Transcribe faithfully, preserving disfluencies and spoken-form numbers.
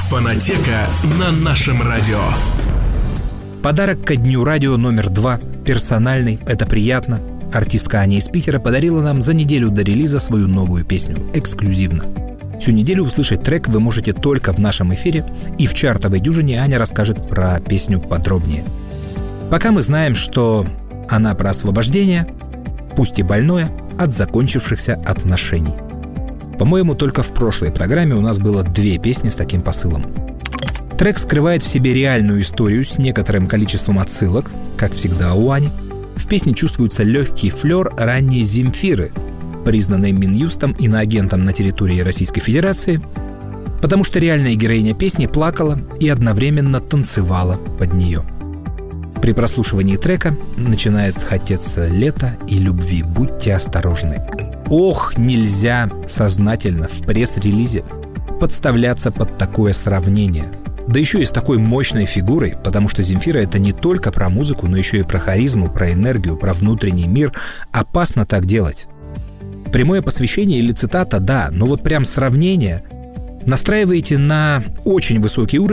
Фонотека на нашем радио. Подарок ко дню радио номер два. Персональный, это приятно. Артистка Аня из Питера подарила нам за неделю до релиза свою новую песню. Эксклюзивно. Всю неделю услышать трек вы можете только в нашем эфире, и в чартовой дюжине Аня расскажет про песню подробнее. Пока мы знаем, что она про освобождение, пусть и больное, от закончившихся отношений. По-моему, только в прошлой программе у нас было две песни с таким посылом. Трек скрывает в себе реальную историю с некоторым количеством отсылок, как всегда у Ани. В песне чувствуется легкий флер ранней Земфиры, признанной Минюстом иноагентом на территории Российской Федерации, потому что реальная героиня песни плакала и одновременно танцевала под нее. При прослушивании трека начинает хотеться лето и любви. Будьте осторожны. Ох, нельзя сознательно в пресс-релизе подставляться под такое сравнение. Да еще и с такой мощной фигурой, потому что Земфира — это не только про музыку, но еще и про харизму, про энергию, про внутренний мир. Опасно так делать. Прямое посвящение или цитата — да, но вот прям сравнение настраиваете на очень высокий уровень,